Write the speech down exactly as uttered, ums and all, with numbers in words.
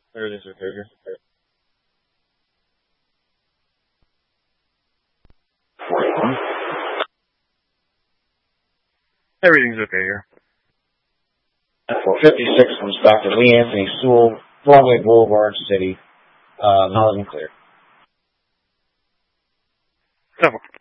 Everything's okay here. forty-one. Everything's okay here. four fifty-six comes back to Lee Anthony Sewell, Broadway Boulevard, City. Uh, not even clear. Several.